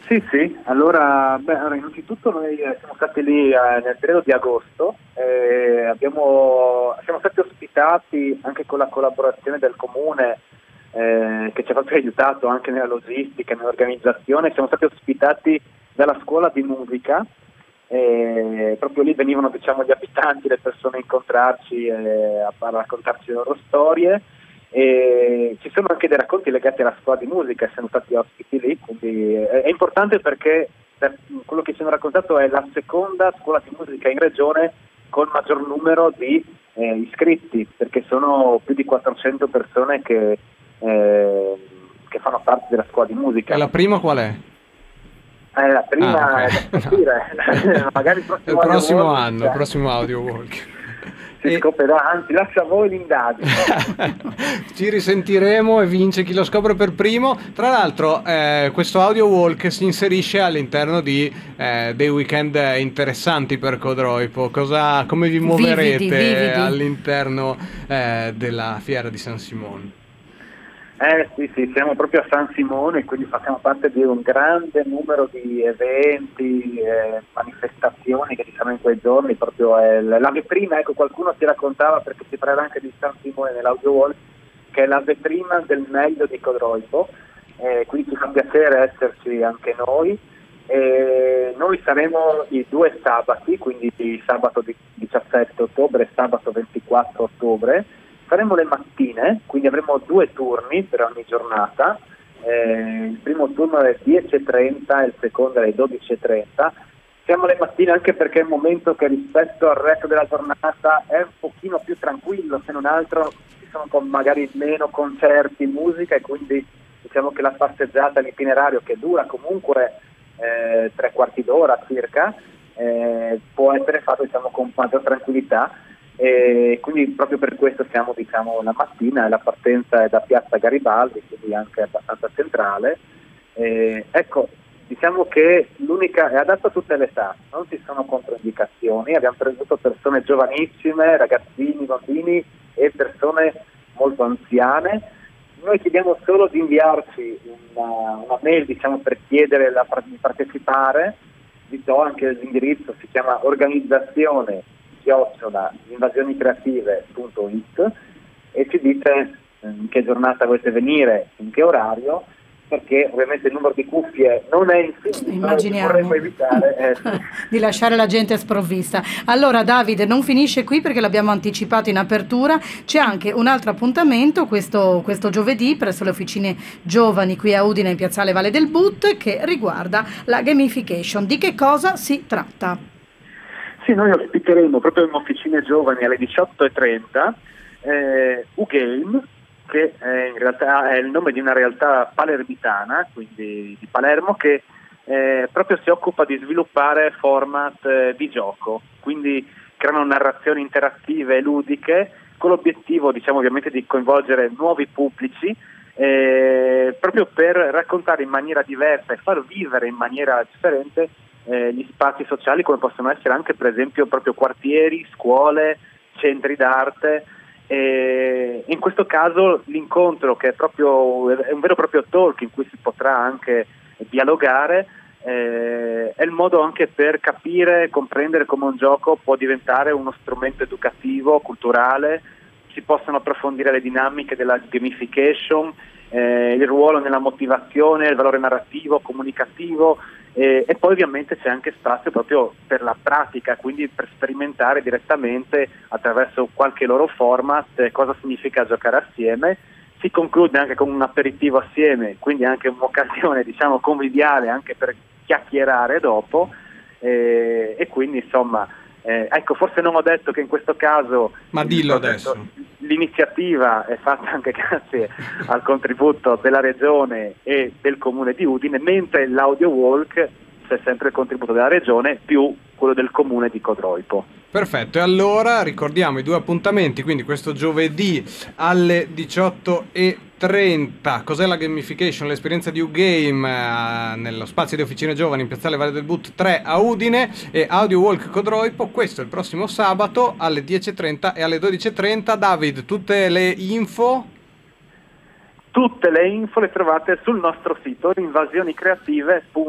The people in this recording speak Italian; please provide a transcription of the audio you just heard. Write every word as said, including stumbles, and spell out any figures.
Sì, sì, allora, beh, allora innanzitutto noi eh, siamo stati lì eh, nel periodo di agosto, eh, abbiamo, siamo stati ospitati anche con la collaborazione del comune eh, che ci ha proprio aiutato anche nella logistica, nell'organizzazione. Siamo stati ospitati dalla scuola di musica, eh, proprio lì venivano, diciamo, gli abitanti, le persone a incontrarci eh, a, a raccontarci le loro storie. E ci sono anche dei racconti legati alla scuola di musica, siamo stati ospiti lì, quindi è, è importante perché per quello che ci hanno raccontato è la seconda scuola di musica in regione con maggior numero di eh, iscritti, perché sono più di quattrocento persone che, eh, che fanno parte della scuola di musica. E la prima qual è? Eh, la prima Ah, è ok. da scoprire, magari il Il prossimo, prossimo audio anno, il prossimo Audio Walk. si E scoprirà, anzi lascia a voi l'indagine. ci risentiremo e vince chi lo scopre per primo. Tra l'altro, eh, questo Audio Walk si inserisce all'interno di eh, dei weekend interessanti per Codroipo. Cosa, come vi Vividi, muoverete vividi. all'interno eh, della fiera di San Simone? Eh sì, sì, siamo proprio a San Simone, quindi facciamo parte di un grande numero di eventi, eh, manifestazioni che ci sono in quei giorni. Proprio è l- la vetrina, ecco, qualcuno ti raccontava, perché si parla anche di San Simone nell'Audio Walk, che è la vetrina del meglio di Codroipo, eh, quindi ci fa piacere esserci anche noi. E noi saremo i due sabati, quindi sabato di- diciassette ottobre e sabato ventiquattro ottobre. Faremo le mattine, quindi avremo due turni per ogni giornata. Eh, il primo turno è alle dieci e trenta e il secondo alle dodici e trenta. Siamo le mattine anche perché è un momento che rispetto al resto della giornata è un pochino più tranquillo, se non altro ci sono con magari meno concerti, musica, e quindi diciamo che la passeggiata, l'itinerario, che dura comunque eh, tre quarti d'ora circa, eh, può essere fatto, diciamo, con maggior tranquillità. E quindi proprio per questo siamo, diciamo, la mattina, e la partenza è da Piazza Garibaldi, quindi anche abbastanza centrale. E, ecco, diciamo che l'unica è adatta a tutte le età, non ci sono controindicazioni, abbiamo preso persone giovanissime, ragazzini, bambini e persone molto anziane. Noi chiediamo solo di inviarci una, una mail, diciamo, per chiedere la, di partecipare. Vi do anche l'indirizzo, si chiama organizzazione chiocciola invasioni-creative punto it, e ci dite in che giornata volete venire, in che orario, perché ovviamente il numero di cuffie non è infinito, Immaginiamo vorremmo evitare eh, di lasciare la gente sprovvista. Allora Davide, non finisce qui perché l'abbiamo anticipato in apertura, c'è anche un altro appuntamento questo, questo giovedì presso le officine giovani qui a Udine in piazzale Valle del But, che riguarda la gamification. Di che cosa si tratta? Sì, noi ospiteremo proprio in officine giovani alle diciotto e trenta eh, U-Game, che è in realtà è il nome di una realtà palermitana, quindi di Palermo, che eh, proprio si occupa di sviluppare format eh, di gioco, quindi creano narrazioni interattive e ludiche con l'obiettivo, diciamo, ovviamente di coinvolgere nuovi pubblici, eh, proprio per raccontare in maniera diversa e far vivere in maniera differente Eh, gli spazi sociali, come possono essere anche per esempio proprio quartieri, scuole, centri d'arte. E in questo caso l'incontro, che è proprio è un vero e proprio talk in cui si potrà anche dialogare, eh, è il modo anche per capire e comprendere come un gioco può diventare uno strumento educativo, culturale. Si possono approfondire le dinamiche della gamification, eh, il ruolo nella motivazione, il valore narrativo, comunicativo. E, e poi ovviamente c'è anche spazio proprio per la pratica, quindi per sperimentare direttamente attraverso qualche loro format eh, cosa significa giocare assieme. Si conclude anche con un aperitivo assieme, quindi anche un'occasione, diciamo, conviviale anche per chiacchierare dopo, eh, e quindi insomma eh, ecco, forse non ho detto che in questo caso Ma il dillo progetto, adesso. l'iniziativa è fatta anche grazie al contributo della Regione e del Comune di Udine, mentre l'Audio Walk c'è sempre il contributo della Regione più quello del Comune di Codroipo. Perfetto, e allora ricordiamo i due appuntamenti, quindi questo giovedì alle diciotto e trenta, cos'è la gamification, l'esperienza di U-Game eh, nello spazio di Officine Giovani in piazzale Valle del But tre a Udine, e Audio Walk Codroipo, questo è il prossimo sabato alle dieci e trenta e alle dodici e trenta. David, tutte le info? Tutte le info le trovate sul nostro sito invasioni creative punto it.